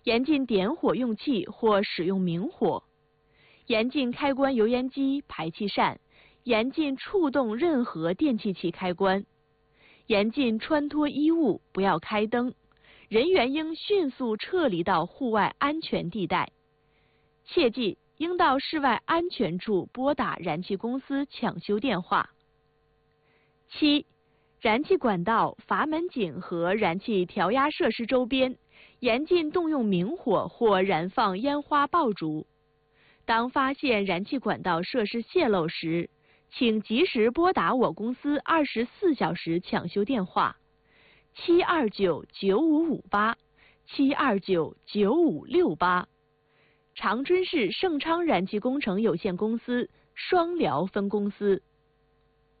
严禁点火用气或使用明火，严禁开关油烟机、排气扇，严禁触动任何电气器开关，严禁穿脱衣物，不要开灯，人员应迅速撤离到户外安全地带。切记，应到室外安全处拨打燃气公司抢修电话。7. 燃气管道、阀门井和燃气调压设施周边，严禁动用明火或燃放烟花爆竹。当发现燃气管道设施泄漏时，请及时拨打我公司24小时抢修电话7299558 7299568。长春市盛昌燃气工程有限公司双辽分公司。